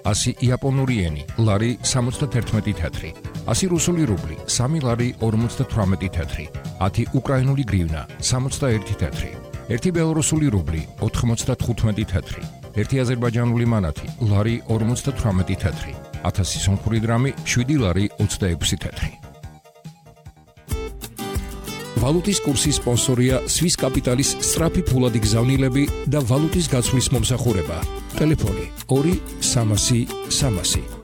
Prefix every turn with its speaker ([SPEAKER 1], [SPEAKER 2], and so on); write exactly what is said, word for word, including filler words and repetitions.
[SPEAKER 1] ასი იაპონური ენი, ლარი სამოცდაერთმეტი თეთრი, ასი რუსული რუბლი, სამი ლარი ორმოცდათვრამეტი თეთრი, ათი უკრაინული გრივნა, სამოცდაერთი თეთრი, ერთი ბელორუსული რუბლი, ოთხმოცდათხუთმეტი თეთრი, ერთი აზერბაიჯანული მანათი, ლარი ორმოცდათვრამეტი თეთრი, ათასი სომხური დრამი, შვიდი ლარი ოცდაექვსი თეთრი. ვალუტის კურსის სპონსორია Swiss Capital-ის სწრაფი ფულადი გზავნილები და ვალუტის გაცვლის მომსახურება. ტელეფონი ორი სამასი სამასი.